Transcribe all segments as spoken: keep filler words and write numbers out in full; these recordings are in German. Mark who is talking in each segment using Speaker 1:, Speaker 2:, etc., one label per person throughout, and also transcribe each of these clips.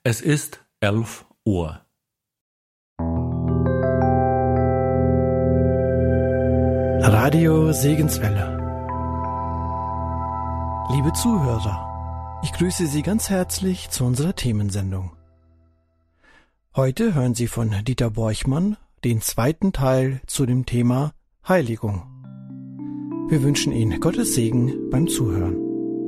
Speaker 1: Es ist elf Uhr.
Speaker 2: Radio Segenswelle. Liebe Zuhörer, ich grüße Sie ganz herzlich zu unserer Themensendung. Heute hören Sie von Dieter Borchmann den zweiten Teil zu dem Thema Heiligung. Wir wünschen Ihnen Gottes Segen beim Zuhören.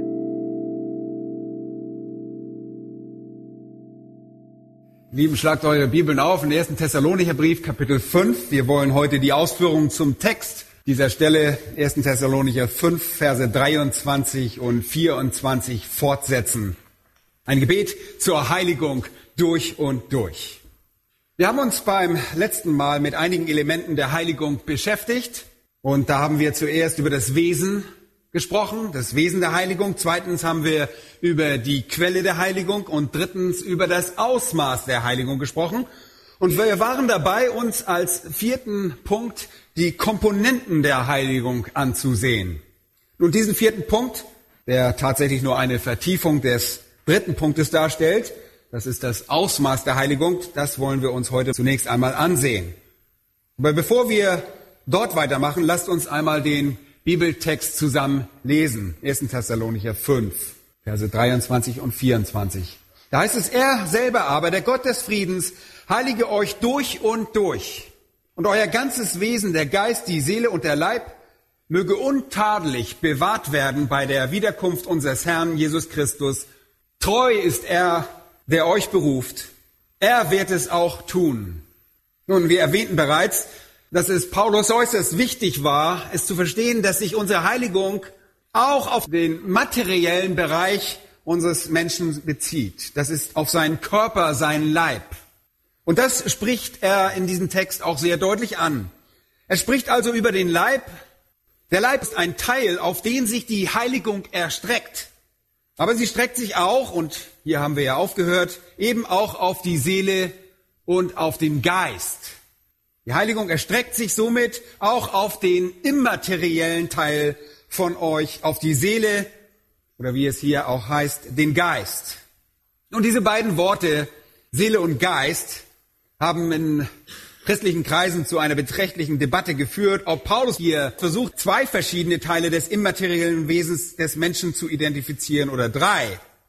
Speaker 3: Lieben, schlagt eure Bibeln auf in den ersten Thessalonicher Brief, Kapitel fünf. Wir wollen heute die Ausführungen zum Text dieser Stelle, ersten Thessalonicher fünf, Verse dreiundzwanzig und vierundzwanzig fortsetzen. Ein Gebet zur Heiligung durch und durch. Wir haben uns beim letzten Mal mit einigen Elementen der Heiligung beschäftigt. Und da haben wir zuerst über das Wesen gesprochen, das Wesen der Heiligung. Zweitens haben wir über die Quelle der Heiligung und drittens über das Ausmaß der Heiligung gesprochen. Und wir waren dabei, uns als vierten Punkt die Komponenten der Heiligung anzusehen. Nun, diesen vierten Punkt, der tatsächlich nur eine Vertiefung des dritten Punktes darstellt, das ist das Ausmaß der Heiligung, das wollen wir uns heute zunächst einmal ansehen. Aber bevor wir dort weitermachen, lasst uns einmal den Bibeltext zusammen lesen. ersten Thessalonicher fünf, Verse dreiundzwanzig und vierundzwanzig. Da heißt es, er selber aber, der Gott des Friedens, heilige euch durch und durch. Und euer ganzes Wesen, der Geist, die Seele und der Leib, möge untadelig bewahrt werden bei der Wiederkunft unseres Herrn Jesus Christus. Treu ist er, der euch beruft. Er wird es auch tun. Nun, wir erwähnten bereits, dass es Paulus äußerst wichtig war, es zu verstehen, dass sich unsere Heiligung auch auf den materiellen Bereich unseres Menschen bezieht. Das ist auf seinen Körper, seinen Leib. Und das spricht er in diesem Text auch sehr deutlich an. Er spricht also über den Leib. Der Leib ist ein Teil, auf den sich die Heiligung erstreckt. Aber sie streckt sich auch, und hier haben wir ja aufgehört, eben auch auf die Seele und auf den Geist. Die Heiligung erstreckt sich somit auch auf den immateriellen Teil von euch, auf die Seele, oder wie es hier auch heißt, den Geist. Und diese beiden Worte, Seele und Geist, haben in christlichen Kreisen zu einer beträchtlichen Debatte geführt, ob Paulus hier versucht, zwei verschiedene Teile des immateriellen Wesens des Menschen zu identifizieren oder drei.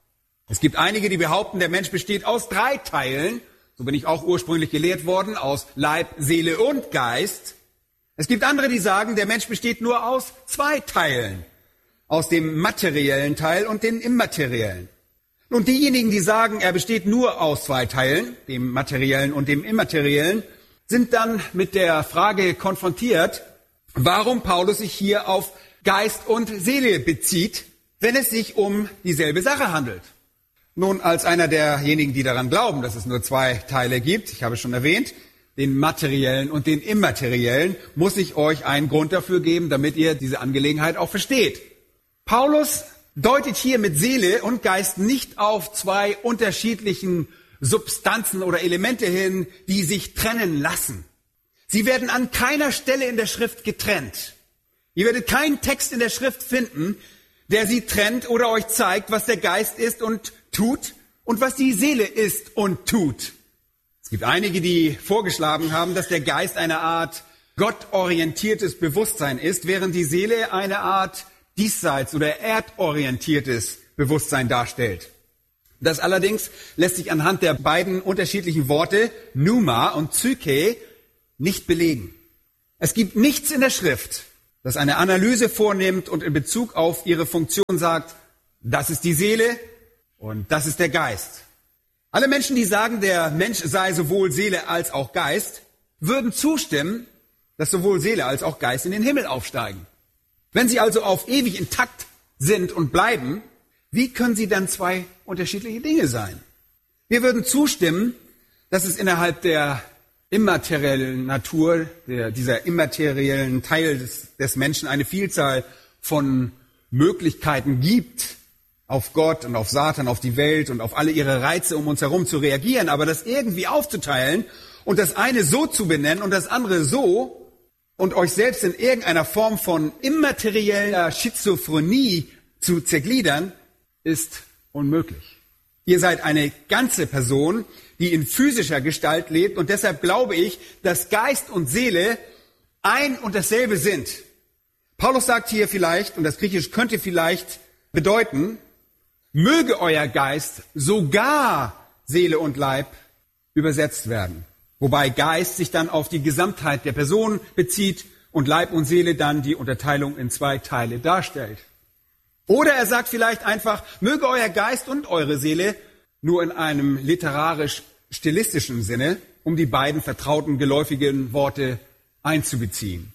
Speaker 3: Es gibt einige, die behaupten, der Mensch besteht aus drei Teilen. So bin ich auch ursprünglich gelehrt worden, aus Leib, Seele und Geist. Es gibt andere, die sagen, der Mensch besteht nur aus zwei Teilen, aus dem materiellen Teil und dem immateriellen. Und diejenigen, die sagen, er besteht nur aus zwei Teilen, dem materiellen und dem immateriellen, sind dann mit der Frage konfrontiert, warum Paulus sich hier auf Geist und Seele bezieht, wenn es sich um dieselbe Sache handelt. Nun, als einer derjenigen, die daran glauben, dass es nur zwei Teile gibt, ich habe es schon erwähnt, den materiellen und den immateriellen, muss ich euch einen Grund dafür geben, damit ihr diese Angelegenheit auch versteht. Paulus deutet hier mit Seele und Geist nicht auf zwei unterschiedlichen Substanzen oder Elemente hin, die sich trennen lassen. Sie werden an keiner Stelle in der Schrift getrennt. Ihr werdet keinen Text in der Schrift finden, der sie trennt oder euch zeigt, was der Geist ist und tut und was die Seele ist und tut. Es gibt einige, die vorgeschlagen haben, dass der Geist eine Art gottorientiertes Bewusstsein ist, während die Seele eine Art diesseits- oder erdorientiertes Bewusstsein darstellt. Das allerdings lässt sich anhand der beiden unterschiedlichen Worte Pneuma und Psyche nicht belegen. Es gibt nichts in der Schrift, das eine Analyse vornimmt und in Bezug auf ihre Funktion sagt, das ist die Seele und das ist der Geist. Alle Menschen, die sagen, der Mensch sei sowohl Seele als auch Geist, würden zustimmen, dass sowohl Seele als auch Geist in den Himmel aufsteigen. Wenn sie also auf ewig intakt sind und bleiben, wie können sie dann zwei unterschiedliche Dinge sein? Wir würden zustimmen, dass es innerhalb der immateriellen Natur, der, dieser immateriellen Teil des, des Menschen eine Vielzahl von Möglichkeiten gibt, auf Gott und auf Satan, auf die Welt und auf alle ihre Reize um uns herum zu reagieren, aber das irgendwie aufzuteilen und das eine so zu benennen und das andere so und euch selbst in irgendeiner Form von immaterieller Schizophrenie zu zergliedern, ist unmöglich. Ihr seid eine ganze Person, die in physischer Gestalt lebt. Und deshalb glaube ich, dass Geist und Seele ein und dasselbe sind. Paulus sagt hier vielleicht, und das Griechisch könnte vielleicht bedeuten, möge euer Geist sogar Seele und Leib übersetzt werden. Wobei Geist sich dann auf die Gesamtheit der Person bezieht und Leib und Seele dann die Unterteilung in zwei Teile darstellt. Oder er sagt vielleicht einfach, möge euer Geist und eure Seele nur in einem literarisch-stilistischen Sinne, um die beiden vertrauten, geläufigen Worte einzubeziehen.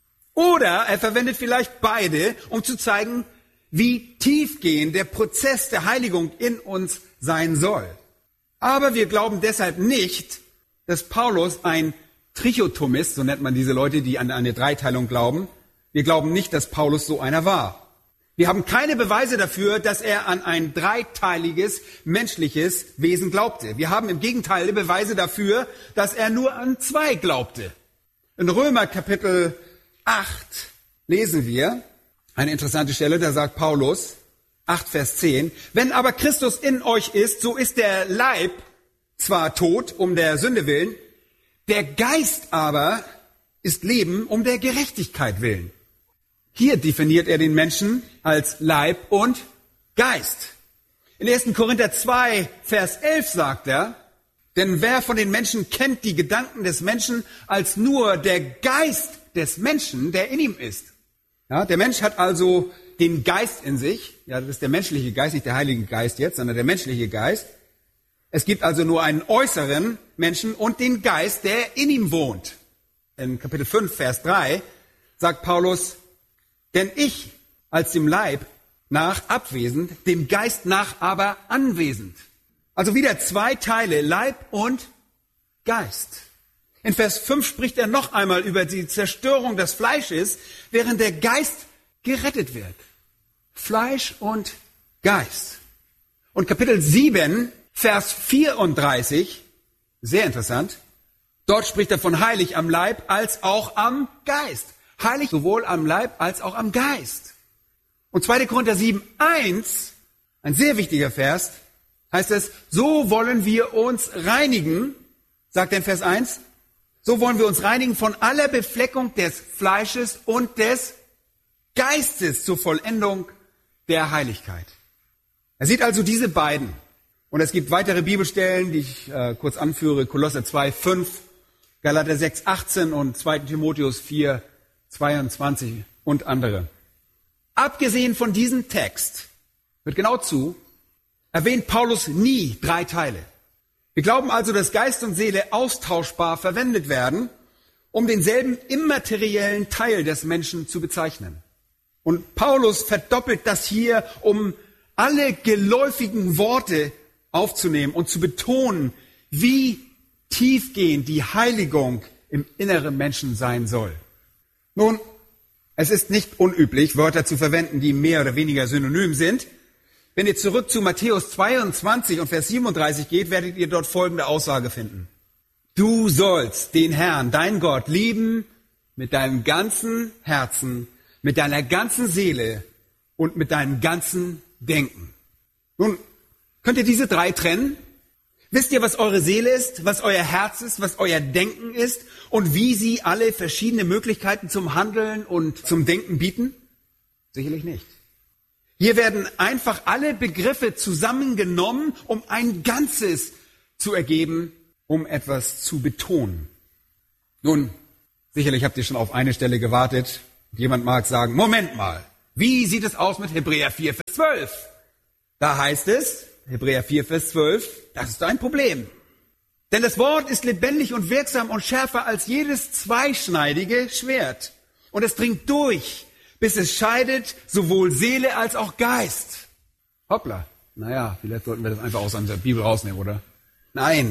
Speaker 3: Oder er verwendet vielleicht beide, um zu zeigen, wie tiefgehend der Prozess der Heiligung in uns sein soll. Aber wir glauben deshalb nicht, dass Paulus ein Trichotomist, so nennt man diese Leute, die an eine Dreiteilung glauben. Wir glauben nicht, dass Paulus so einer war. Wir haben keine Beweise dafür, dass er an ein dreiteiliges menschliches Wesen glaubte. Wir haben im Gegenteil Beweise dafür, dass er nur an zwei glaubte. In Römer Kapitel acht lesen wir eine interessante Stelle, da sagt Paulus, acht Vers zehn, wenn aber Christus in euch ist, so ist der Leib zwar tot um der Sünde willen, der Geist aber ist Leben um der Gerechtigkeit willen. Hier definiert er den Menschen als Leib und Geist. In ersten Korinther zwei, Vers elf sagt er, denn wer von den Menschen kennt die Gedanken des Menschen als nur der Geist des Menschen, der in ihm ist. Ja, der Mensch hat also den Geist in sich. Ja, das ist der menschliche Geist, nicht der Heilige Geist jetzt, sondern der menschliche Geist. Es gibt also nur einen äußeren Menschen und den Geist, der in ihm wohnt. In Kapitel fünf, Vers drei sagt Paulus, denn ich als dem Leib nach abwesend, dem Geist nach aber anwesend. Also wieder zwei Teile, Leib und Geist. In Vers fünf spricht er noch einmal über die Zerstörung des Fleisches, während der Geist gerettet wird. Fleisch und Geist. Und Kapitel sieben, Vers vierunddreißig, sehr interessant, dort spricht er von heilig am Leib als auch am Geist. Heilig sowohl am Leib als auch am Geist. Und zweiter Korinther sieben, eins, ein sehr wichtiger Vers, heißt es, so wollen wir uns reinigen, sagt er in Vers eins, so wollen wir uns reinigen von aller Befleckung des Fleisches und des Geistes zur Vollendung der Heiligkeit. Er sieht also diese beiden. Und es gibt weitere Bibelstellen, die ich äh, kurz anführe, Kolosser zwei, fünf, Galater sechs, achtzehn und zweiter Timotheus vier, zweiundzwanzig und andere. Abgesehen von diesem Text, hört genau zu, erwähnt Paulus nie drei Teile. Wir glauben also, dass Geist und Seele austauschbar verwendet werden, um denselben immateriellen Teil des Menschen zu bezeichnen. Und Paulus verdoppelt das hier, um alle geläufigen Worte aufzunehmen und zu betonen, wie tiefgehend die Heiligung im inneren Menschen sein soll. Nun, es ist nicht unüblich, Wörter zu verwenden, die mehr oder weniger synonym sind. Wenn ihr zurück zu Matthäus zweiundzwanzig und Vers siebenunddreißig geht, werdet ihr dort folgende Aussage finden. Du sollst den Herrn, dein Gott, lieben mit deinem ganzen Herzen, mit deiner ganzen Seele und mit deinem ganzen Denken. Nun, könnt ihr diese drei trennen? Wisst ihr, was eure Seele ist, was euer Herz ist, was euer Denken ist und wie sie alle verschiedene Möglichkeiten zum Handeln und zum Denken bieten? Sicherlich nicht. Hier werden einfach alle Begriffe zusammengenommen, um ein Ganzes zu ergeben, um etwas zu betonen. Nun, sicherlich habt ihr schon auf eine Stelle gewartet. Jemand mag sagen, Moment mal, wie sieht es aus mit Hebräer vier, Vers zwölf? Da heißt es, Hebräer vier, Vers zwölf, das ist ein Problem. Denn das Wort ist lebendig und wirksam und schärfer als jedes zweischneidige Schwert. Und es dringt durch, bis es scheidet sowohl Seele als auch Geist. Hoppla. Naja, vielleicht sollten wir das einfach aus unserer Bibel rausnehmen, oder? Nein.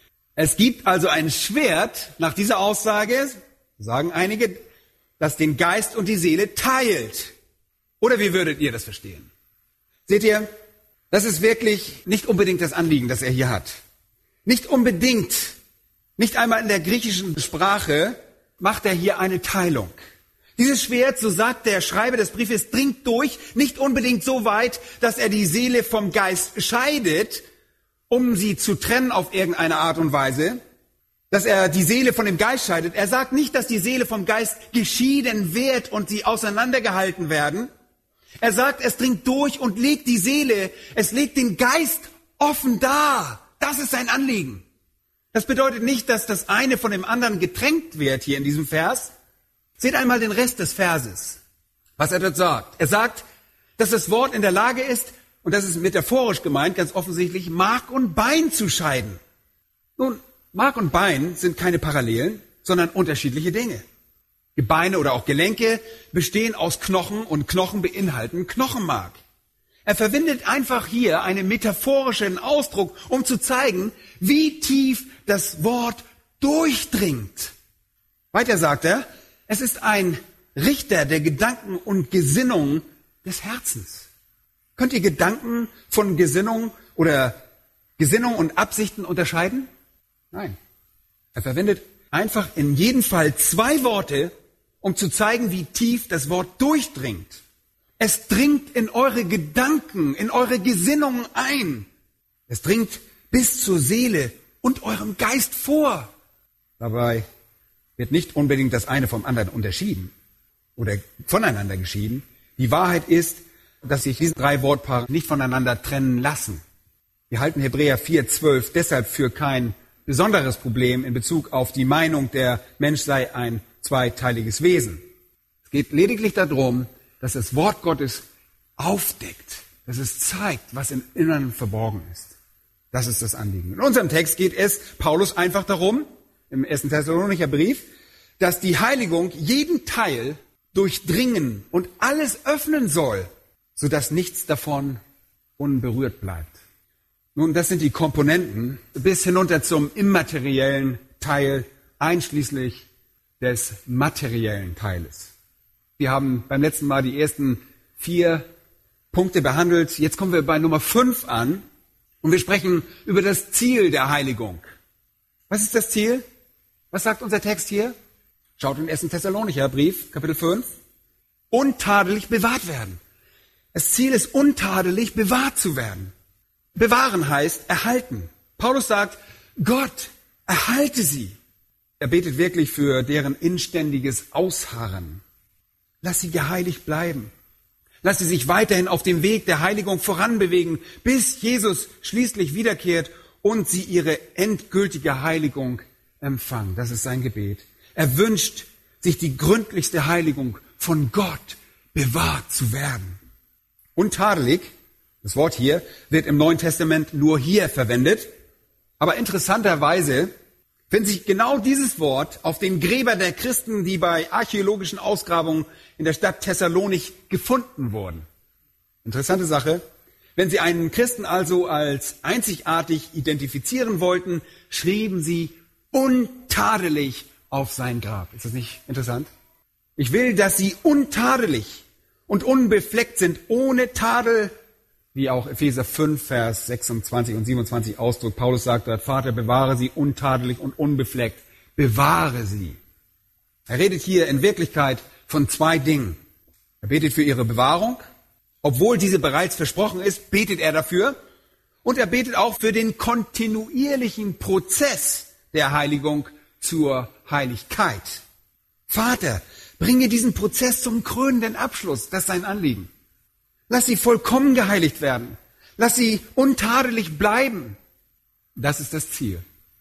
Speaker 3: Es gibt also ein Schwert, nach dieser Aussage, sagen einige, das den Geist und die Seele teilt. Oder wie würdet ihr das verstehen? Seht ihr, das ist wirklich nicht unbedingt das Anliegen, das er hier hat. Nicht unbedingt, nicht einmal in der griechischen Sprache macht er hier eine Teilung. Dieses Schwert, so sagt der Schreiber des Briefes, dringt durch, nicht unbedingt so weit, dass er die Seele vom Geist scheidet, um sie zu trennen auf irgendeine Art und Weise, dass er die Seele von dem Geist scheidet. Er sagt nicht, dass die Seele vom Geist geschieden wird und sie auseinandergehalten werden. Er sagt, es dringt durch und legt die Seele, es legt den Geist offen dar. Das ist sein Anliegen. Das bedeutet nicht, dass das eine von dem anderen getränkt wird hier in diesem Vers. Seht einmal den Rest des Verses, was er dort sagt. Er sagt, dass das Wort in der Lage ist, und das ist metaphorisch gemeint, ganz offensichtlich, Mark und Bein zu scheiden. Nun, Mark und Bein sind keine Parallelen, sondern unterschiedliche Dinge. Gebeine oder auch Gelenke bestehen aus Knochen und Knochen beinhalten Knochenmark. Er verwendet einfach hier einen metaphorischen Ausdruck, um zu zeigen, wie tief das Wort durchdringt. Weiter sagt er, es ist ein Richter der Gedanken und Gesinnungen des Herzens. Könnt ihr Gedanken von Gesinnung oder Gesinnung und Absichten unterscheiden? Nein. Er verwendet einfach in jedem Fall zwei Worte, um zu zeigen, wie tief das Wort durchdringt. Es dringt in eure Gedanken, in eure Gesinnungen ein. Es dringt bis zur Seele und eurem Geist vor. Dabei wird nicht unbedingt das eine vom anderen unterschieden oder voneinander geschieden. Die Wahrheit ist, dass sich diese drei Wortpaare nicht voneinander trennen lassen. Wir halten Hebräer vier zwölf deshalb für kein besonderes Problem in Bezug auf die Meinung, der Mensch sei ein zweiteiliges Wesen. Es geht lediglich darum, dass das Wort Gottes aufdeckt, dass es zeigt, was im Inneren verborgen ist. Das ist das Anliegen. In unserem Text geht es Paulus einfach darum, im ersten Thessalonicher Brief, dass die Heiligung jeden Teil durchdringen und alles öffnen soll, sodass nichts davon unberührt bleibt. Nun, das sind die Komponenten bis hinunter zum immateriellen Teil, einschließlich des materiellen Teiles. Wir haben beim letzten Mal die ersten vier Punkte behandelt. Jetzt kommen wir bei Nummer fünf an und wir sprechen über das Ziel der Heiligung. Was ist das Ziel? Was sagt unser Text hier? Schaut in den ersten Thessalonicher Brief, Kapitel fünf. Untadelig bewahrt werden. Das Ziel ist, untadelig bewahrt zu werden. Bewahren heißt erhalten. Paulus sagt, Gott, erhalte sie. Er betet wirklich für deren inständiges Ausharren. Lass sie geheiligt bleiben. Lass sie sich weiterhin auf dem Weg der Heiligung voranbewegen, bis Jesus schließlich wiederkehrt und sie ihre endgültige Heiligung empfangen. Das ist sein Gebet. Er wünscht sich die gründlichste Heiligung von Gott bewahrt zu werden. Untadelig, das Wort hier, wird im Neuen Testament nur hier verwendet. Aber interessanterweise findet sich genau dieses Wort auf den Gräbern der Christen, die bei archäologischen Ausgrabungen in der Stadt Thessalonich gefunden wurden. Interessante Sache. Wenn sie einen Christen also als einzigartig identifizieren wollten, schrieben sie untadelig auf sein Grab. Ist das nicht interessant? Ich will, dass sie untadelig und unbefleckt sind, ohne Tadel, wie auch Epheser fünf, Vers sechsundzwanzig und siebenundzwanzig ausdrückt. Paulus sagt dort, Vater, bewahre sie untadelig und unbefleckt. Bewahre sie. Er redet hier in Wirklichkeit von zwei Dingen. Er betet für ihre Bewahrung. Obwohl diese bereits versprochen ist, betet er dafür. Und er betet auch für den kontinuierlichen Prozess der Heiligung zur Heiligkeit. Vater, bringe diesen Prozess zum krönenden Abschluss. Das ist sein Anliegen. Lass sie vollkommen geheiligt werden. Lass sie untadelig bleiben. Das ist das Ziel.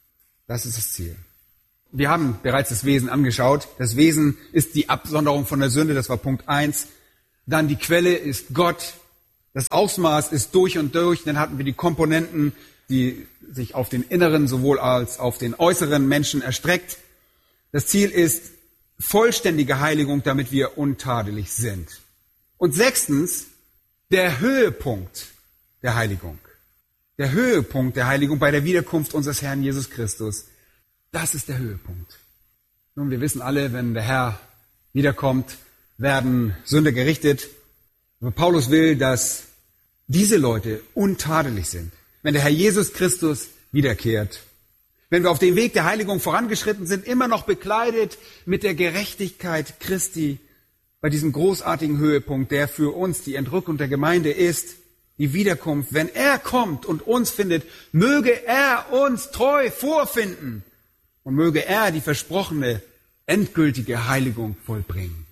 Speaker 3: Das ist das Ziel. Wir haben bereits das Wesen angeschaut. Das Wesen ist die Absonderung von der Sünde. Das war Punkt eins. Dann die Quelle ist Gott. Das Ausmaß ist durch und durch. Dann hatten wir die Komponenten, die sich auf den inneren sowohl als auf den äußeren Menschen erstreckt. Das Ziel ist vollständige Heiligung, damit wir untadelig sind. Und sechstens, der Höhepunkt der Heiligung. Der Höhepunkt der Heiligung bei der Wiederkunft unseres Herrn Jesus Christus. Das ist der Höhepunkt. Nun, wir wissen alle, wenn der Herr wiederkommt, werden Sünder gerichtet. Aber Paulus will, dass diese Leute untadelig sind. Wenn der Herr Jesus Christus wiederkehrt. Wenn wir auf dem Weg der Heiligung vorangeschritten sind, immer noch bekleidet mit der Gerechtigkeit Christi, bei diesem großartigen Höhepunkt, der für uns die Entrückung der Gemeinde ist. die Wiederkunft, wenn er kommt und uns findet, möge er uns treu vorfinden und möge er die versprochene endgültige Heiligung vollbringen.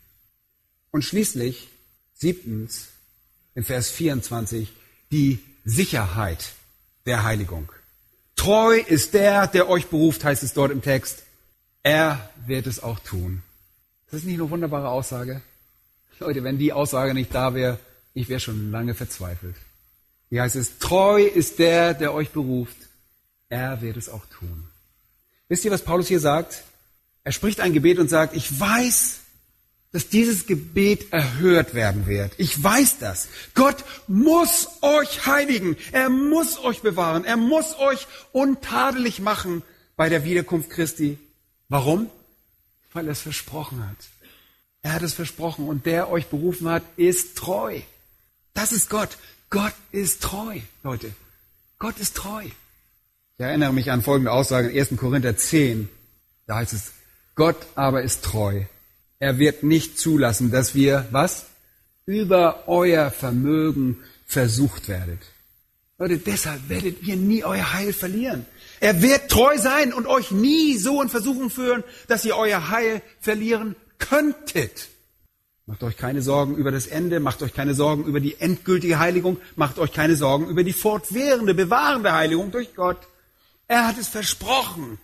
Speaker 3: Und schließlich, siebtens, in Vers vierundzwanzig, die Sicherheit der Heiligung. Treu ist der, der euch beruft, heißt es dort im Text. Er wird es auch tun. Das ist nicht eine wunderbare Aussage? Leute, wenn die Aussage nicht da wäre, ich wäre schon lange verzweifelt. Hier heißt es, treu ist der, der euch beruft. Er wird es auch tun. Wisst ihr, was Paulus hier sagt? Er spricht ein Gebet und sagt, ich weiß, dass dieses Gebet erhört werden wird. Ich weiß das. Gott muss euch heiligen. Er muss euch bewahren. Er muss euch untadelig machen bei der Wiederkunft Christi. Warum? Weil er es versprochen hat. Er hat es versprochen und der euch berufen hat, ist treu. Das ist Gott. Gott ist treu, Leute. Gott ist treu. Ich erinnere mich an folgende Aussage in ersten Korinther zehn. Da heißt es, Gott aber ist treu. Er wird nicht zulassen, dass wir, was? Über euer Vermögen versucht werdet. Leute, deshalb werdet ihr nie euer Heil verlieren. Er wird treu sein und euch nie so in Versuchung führen, dass ihr euer Heil verlieren könntet. Macht euch keine Sorgen über das Ende, macht euch keine Sorgen über die endgültige Heiligung, macht euch keine Sorgen über die fortwährende, bewahrende Heiligung durch Gott. Er hat es versprochen.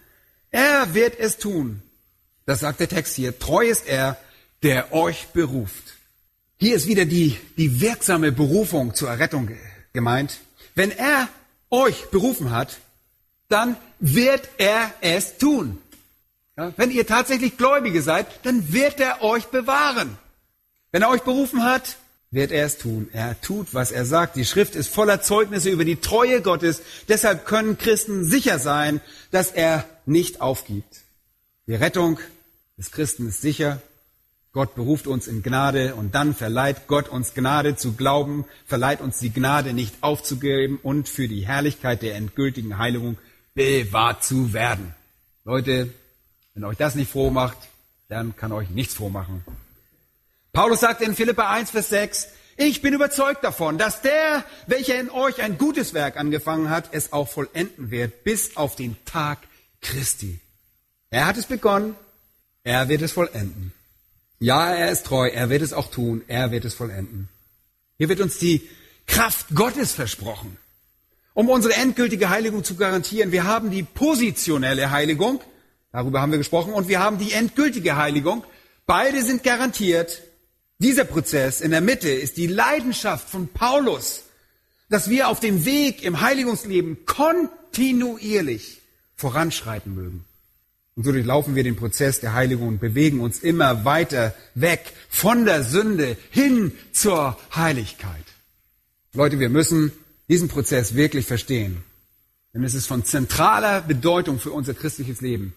Speaker 3: Er wird es tun. Das sagt der Text hier. Treu ist er, der euch beruft. Hier ist wieder die, die wirksame Berufung zur Errettung gemeint. Wenn er euch berufen hat, dann wird er es tun. Ja, wenn ihr tatsächlich Gläubige seid, dann wird er euch bewahren. Wenn er euch berufen hat, wird er es tun. Er tut, was er sagt. Die Schrift ist voller Zeugnisse über die Treue Gottes. Deshalb können Christen sicher sein, dass er nicht aufgibt. Die Rettung des Christen ist sicher. Gott beruft uns in Gnade und dann verleiht Gott uns Gnade zu glauben, verleiht uns die Gnade nicht aufzugeben und für die Herrlichkeit der endgültigen Heiligung bewahrt zu werden. Leute, wenn euch das nicht froh macht, dann kann euch nichts froh machen. Paulus sagt in Philipper eins, Vers sechs, ich bin überzeugt davon, dass der, welcher in euch ein gutes Werk angefangen hat, es auch vollenden wird, bis auf den Tag Christi. Er hat es begonnen, er wird es vollenden. Ja, er ist treu, er wird es auch tun, er wird es vollenden. Hier wird uns die Kraft Gottes versprochen, um unsere endgültige Heiligung zu garantieren. Wir haben die positionelle Heiligung, darüber haben wir gesprochen, und wir haben die endgültige Heiligung. Beide sind garantiert. Dieser Prozess in der Mitte ist die Leidenschaft von Paulus, dass wir auf dem Weg im Heiligungsleben kontinuierlich voranschreiten mögen. Und so durchlaufen wir den Prozess der Heiligung und bewegen uns immer weiter weg von der Sünde hin zur Heiligkeit. Leute, wir müssen diesen Prozess wirklich verstehen, denn es ist von zentraler Bedeutung für unser christliches Leben.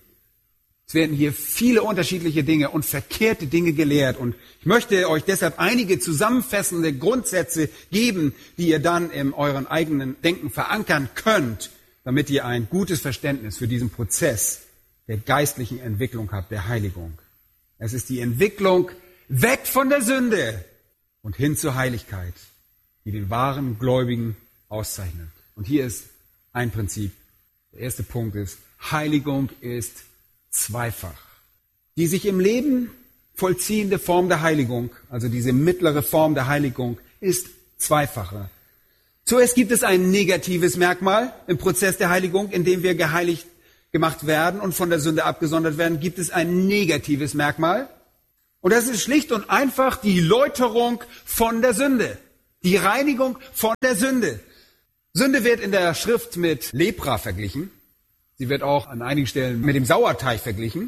Speaker 3: Es werden hier viele unterschiedliche Dinge und verkehrte Dinge gelehrt. Und ich möchte euch deshalb einige zusammenfassende Grundsätze geben, die ihr dann in euren eigenen Denken verankern könnt, damit ihr ein gutes Verständnis für diesen Prozess der geistlichen Entwicklung habt, der Heiligung. Es ist die Entwicklung weg von der Sünde und hin zur Heiligkeit, die den wahren Gläubigen auszeichnet. Und hier ist ein Prinzip. Der erste Punkt ist, Heiligung ist zweifach. Die sich im Leben vollziehende Form der Heiligung, also diese mittlere Form der Heiligung, ist zweifacher. Zuerst gibt es ein negatives Merkmal im Prozess der Heiligung, in dem wir geheiligt gemacht werden und von der Sünde abgesondert werden, gibt es ein negatives Merkmal. Und das ist schlicht und einfach die Läuterung von der Sünde, die Reinigung von der Sünde. Sünde wird in der Schrift mit Lepra verglichen. Sie wird auch an einigen Stellen mit dem Sauerteig verglichen.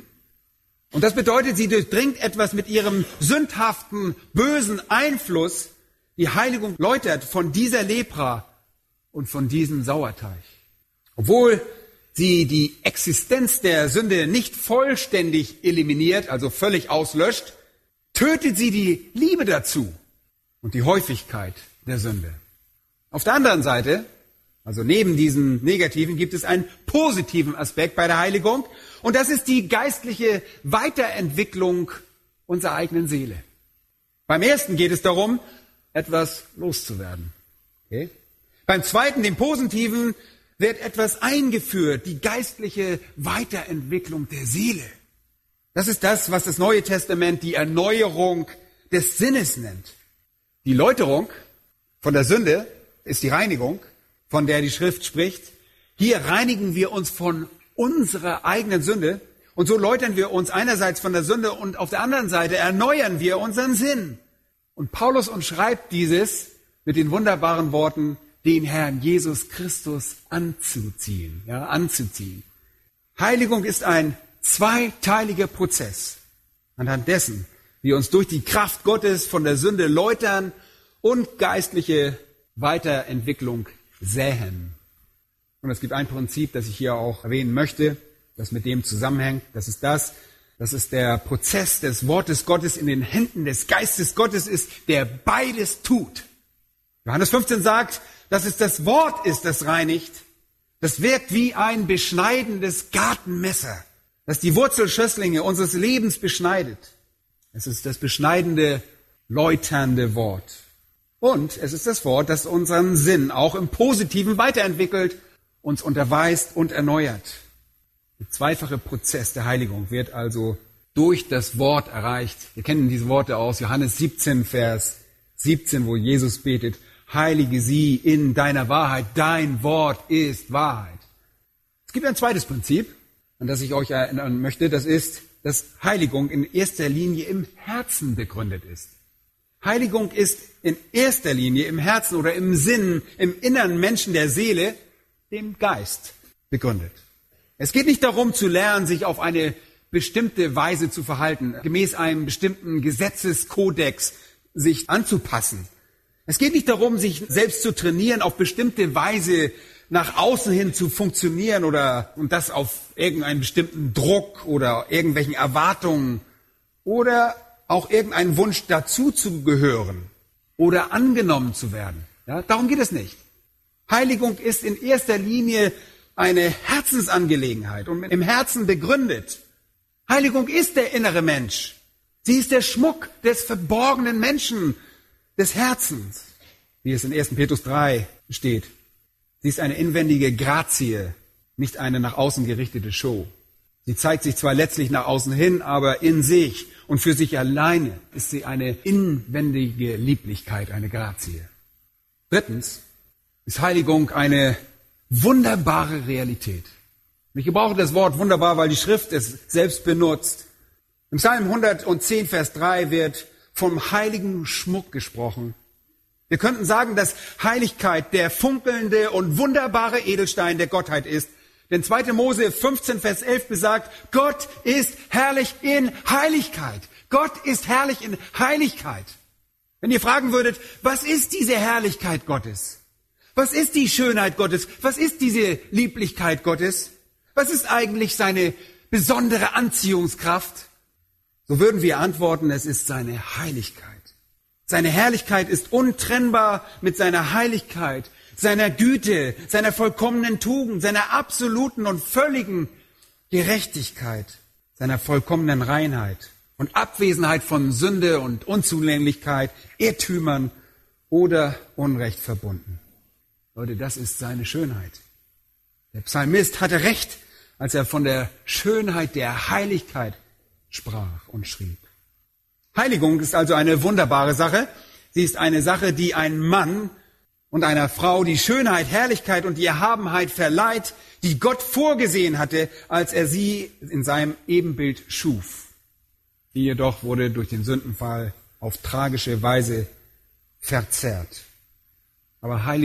Speaker 3: Und das bedeutet, sie durchdringt etwas mit ihrem sündhaften, bösen Einfluss. Die Heiligung läutert von dieser Lepra und von diesem Sauerteig. Obwohl sie die Existenz der Sünde nicht vollständig eliminiert, also völlig auslöscht, tötet sie die Liebe dazu und die Häufigkeit der Sünde. Auf der anderen Seite, also neben diesen negativen, gibt es einen positiven Aspekt bei der Heiligung. Und das ist die geistliche Weiterentwicklung unserer eigenen Seele. Beim ersten geht es darum, etwas loszuwerden. Okay? Beim zweiten, dem Positiven, wird etwas eingeführt, die geistliche Weiterentwicklung der Seele. Das ist das, was das Neue Testament die Erneuerung des Sinnes nennt. Die Läuterung von der Sünde ist die Reinigung, von der die Schrift spricht. Hier reinigen wir uns von unserer eigenen Sünde und so läutern wir uns einerseits von der Sünde und auf der anderen Seite erneuern wir unseren Sinn. Und Paulus umschreibt dieses mit den wunderbaren Worten, den Herrn Jesus Christus anzuziehen, ja, anzuziehen. Heiligung ist ein zweiteiliger Prozess, anhand dessen wir uns durch die Kraft Gottes von der Sünde läutern und geistliche Weiterentwicklung säen. Und es gibt ein Prinzip, das ich hier auch erwähnen möchte, das mit dem zusammenhängt. Das ist das, das ist der Prozess des Wortes Gottes in den Händen des Geistes Gottes ist, der beides tut. Johannes fünfzehn sagt, dass es das Wort ist, das reinigt. Das wirkt wie ein beschneidendes Gartenmesser, das die Wurzelschösslinge unseres Lebens beschneidet. Es ist das beschneidende, läuternde Wort. Und es ist das Wort, das unseren Sinn auch im Positiven weiterentwickelt, uns unterweist und erneuert. Der zweifache Prozess der Heiligung wird also durch das Wort erreicht. Wir kennen diese Worte aus Johannes siebzehn, Vers siebzehn, wo Jesus betet, heilige sie in deiner Wahrheit, dein Wort ist Wahrheit. Es gibt ein zweites Prinzip, an das ich euch erinnern möchte, das ist, dass Heiligung in erster Linie im Herzen begründet ist. Heiligung ist in erster Linie im Herzen oder im Sinn, im inneren Menschen der Seele, dem Geist begründet. Es geht nicht darum zu lernen, sich auf eine bestimmte Weise zu verhalten, gemäß einem bestimmten Gesetzeskodex sich anzupassen. Es geht nicht darum, sich selbst zu trainieren, auf bestimmte Weise nach außen hin zu funktionieren oder und das auf irgendeinen bestimmten Druck oder irgendwelchen Erwartungen oder auch irgendeinen Wunsch dazu zu gehören oder angenommen zu werden. Ja, darum geht es nicht. Heiligung ist in erster Linie eine Herzensangelegenheit und im Herzen begründet. Heiligung ist der innere Mensch. Sie ist der Schmuck des verborgenen Menschen, des Herzens, wie es in ersten Petrus drei steht. Sie ist eine inwendige Grazie, nicht eine nach außen gerichtete Show. Sie zeigt sich zwar letztlich nach außen hin, aber in sich und für sich alleine ist sie eine inwendige Lieblichkeit, eine Grazie. Drittens ist Heiligung eine wunderbare Realität. Ich gebrauche das Wort wunderbar, weil die Schrift es selbst benutzt. Im Psalm hundertzehn, Vers drei wird vom heiligen Schmuck gesprochen. Wir könnten sagen, dass Heiligkeit der funkelnde und wunderbare Edelstein der Gottheit ist. Denn zweiter Mose fünfzehn, Vers elf besagt, Gott ist herrlich in Heiligkeit. Gott ist herrlich in Heiligkeit. Wenn ihr fragen würdet, was ist diese Herrlichkeit Gottes? Was ist die Schönheit Gottes? Was ist diese Lieblichkeit Gottes? Was ist eigentlich seine besondere Anziehungskraft? So würden wir antworten, es ist seine Heiligkeit. Seine Herrlichkeit ist untrennbar mit seiner Heiligkeit, seiner Güte, seiner vollkommenen Tugend, seiner absoluten und völligen Gerechtigkeit, seiner vollkommenen Reinheit und Abwesenheit von Sünde und Unzulänglichkeit, Irrtümern oder Unrecht verbunden. Leute, das ist seine Schönheit. Der Psalmist hatte recht, als er von der Schönheit der Heiligkeit sprach und schrieb. Heiligung ist also eine wunderbare Sache. Sie ist eine Sache, die ein Mann und einer Frau die Schönheit, Herrlichkeit und die Erhabenheit verleiht, die Gott vorgesehen hatte, als er sie in seinem Ebenbild schuf. Die jedoch wurde durch den Sündenfall auf tragische Weise verzerrt. Aber Heilig